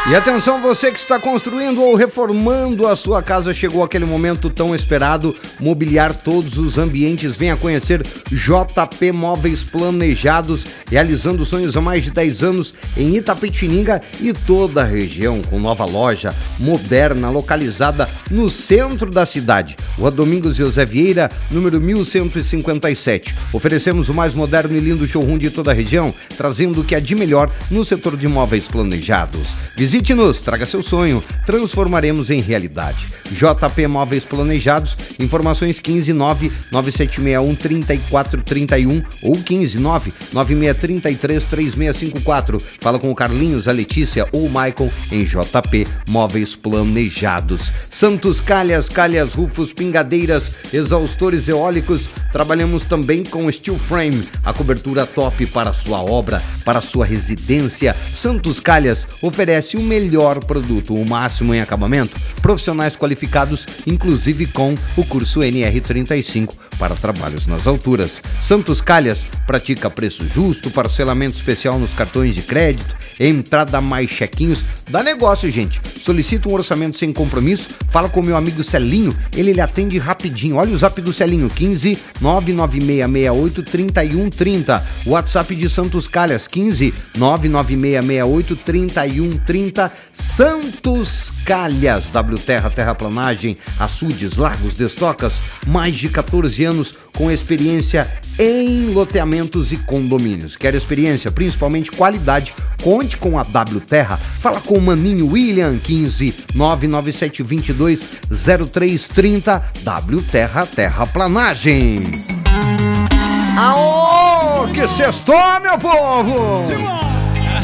E atenção, você que está construindo ou reformando a sua casa, chegou aquele momento tão esperado, mobiliar todos os ambientes. Venha conhecer JP Móveis Planejados, realizando sonhos há mais de 10 anos em Itapetininga e toda a região, com nova loja moderna localizada no centro da cidade. Rua Domingos José Vieira, número 1157. Oferecemos o mais moderno e lindo showroom de toda a região, trazendo o que há de melhor no setor de móveis planejados. Visite-nos, traga seu sonho, transformaremos em realidade. JP Móveis Planejados, informações 159-9761-3431 ou 159-9633-3654. Fala com o Carlinhos, a Letícia ou o Michael em JP Móveis Planejados. Santos Calhas, calhas, rufos, pingadeiras, exaustores eólicos. Trabalhamos também com steel frame, a cobertura top para a sua obra, para a sua residência. Santos Calhas oferece o melhor produto, o máximo em acabamento, profissionais qualificados, inclusive com o curso NR35 para trabalhos nas alturas. Santos Calhas pratica preço justo, parcelamento especial nos cartões de crédito, entrada mais chequinhos. Dá negócio, gente. Solicita um orçamento sem compromisso, fala com o meu amigo Celinho, ele atende rapidinho. Olha o zap do Celinho, 15 99668 3130. WhatsApp de Santos Calhas, 15 99668 3130. Santos Calhas, W Terra, terraplanagem, açudes, lagos, destocas, mais de 14 anos com experiência em loteamentos e condomínios. Quer experiência, principalmente qualidade? Conte com a W Terra. Fala com o Maninho William, 15 99722 0330. W Terra, terraplanagem. Aô, que sextou, meu povo! Simão!